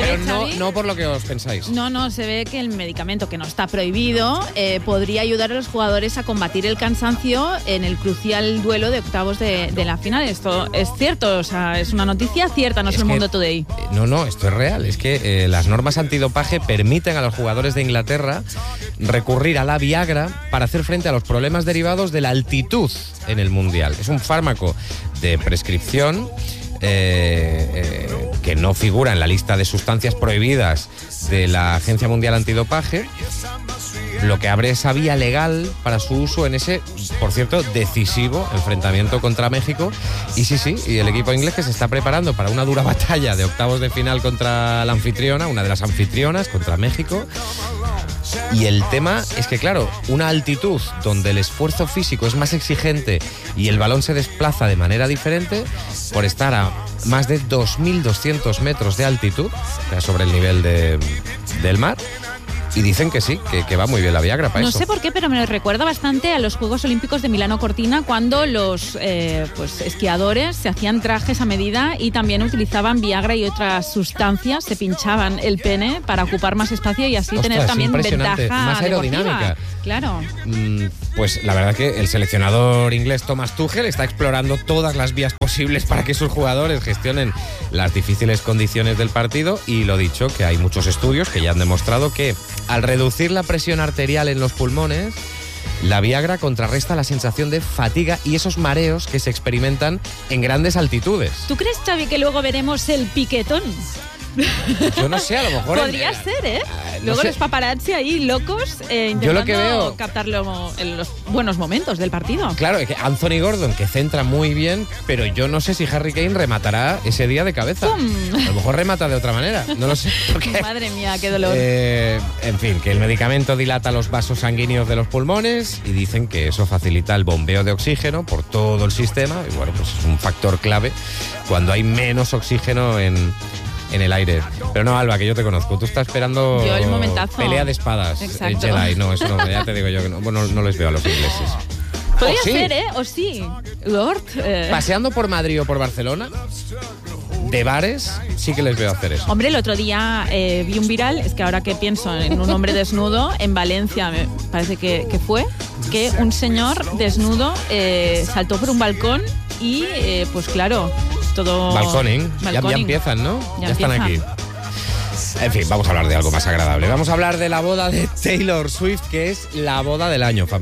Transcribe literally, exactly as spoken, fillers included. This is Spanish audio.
pero ¿eh, no, Xavi? no por lo que os pensáis. No, no, se ve que el medicamento, que no está prohibido, eh, podría ayudar a los jugadores a combatir el cansancio en el crucial duelo de octavos de, de la final. Esto es cierto, o sea, es una noticia cierta, no es, Es el que- Mundo Today. No, no, esto es real. Es que eh, las normas antidopaje permiten a los jugadores de Inglaterra recurrir a la Viagra para hacer frente a los problemas derivados de la altitud en el Mundial. Es un fármaco de prescripción eh, eh, que no figura en la lista de sustancias prohibidas de la Agencia Mundial Antidopaje, lo que abre esa vía legal para su uso en ese, por cierto, decisivo enfrentamiento contra México. Y sí, sí, y el equipo inglés que se está preparando para una dura batalla de octavos de final contra la anfitriona, una de las anfitrionas, contra México. Y el tema es que, claro, una altitud donde el esfuerzo físico es más exigente y el balón se desplaza de manera diferente, por estar a más de dos mil doscientos metros de altitud, o sea, sobre el nivel de, del mar. Y dicen que sí, que, que va muy bien la Viagra para No eso. sé por qué, pero me recuerda bastante a los Juegos Olímpicos de Milano Cortina, cuando los eh, pues, esquiadores se hacían trajes a medida y también utilizaban Viagra y otras sustancias, se pinchaban el pene para ocupar más espacio y así Ostras, tener también impresionante. ventaja Más aerodinámica. deportiva. Claro. Mm, Pues la verdad que el seleccionador inglés Thomas Tuchel está explorando todas las vías posibles para que sus jugadores gestionen las difíciles condiciones del partido, y lo dicho, que hay muchos estudios que ya han demostrado que al reducir la presión arterial en los pulmones, la Viagra contrarresta la sensación de fatiga y esos mareos que se experimentan en grandes altitudes. ¿Tú crees, Xavi, que luego veremos el piquetón? Yo no sé, a lo mejor... Podría en- ser, ¿eh? Ah, no Luego sé. los paparazzi ahí locos eh, intentando Yo lo que veo- captarlo en los buenos momentos del partido. Claro, es que Anthony Gordon, que centra muy bien, pero yo no sé si Harry Kane rematará ese día de cabeza. ¡Pum! A lo mejor remata de otra manera, no lo sé. Porque, Madre mía, qué dolor. eh, en fin, que el medicamento dilata los vasos sanguíneos de los pulmones y dicen que eso facilita el bombeo de oxígeno por todo el sistema, y bueno, pues es un factor clave cuando hay menos oxígeno en... en el aire. Pero no, Alba, que yo te conozco. Tú estás esperando Yo el momentazo. pelea de espadas. Exacto. eh, Jedi. No, eso no, ya te digo yo que no. Bueno, no les veo a los ingleses. Podría ¿O sí? ser, ¿eh? O sí. Lord. eh. Paseando por Madrid o por Barcelona, de bares, sí que les veo hacer eso. Hombre, el otro día eh, vi un viral, es que ahora que pienso en un hombre desnudo, en Valencia me parece que, que fue, que un señor desnudo eh, saltó por un balcón y, eh, pues claro, todo... Balconing. Ya, ya Balconing. empiezan, ¿no? Ya están aquí. empiezan. En fin, vamos a hablar de algo más agradable. Vamos a hablar de la boda de Taylor Swift, que es la boda del año, familia.